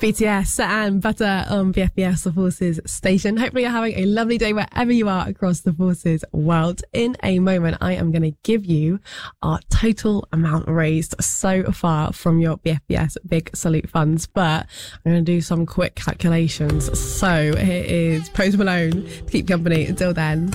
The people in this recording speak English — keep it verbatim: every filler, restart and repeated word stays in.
B T S and Butter on B F B S, the Forces station. Hopefully you're having a lovely day wherever you are across the Forces world. In a moment, I am going to give you our total amount raised so far from your B F B S Big Salute funds, but I'm going to do some quick calculations. So here is Post Malone to keep company until then.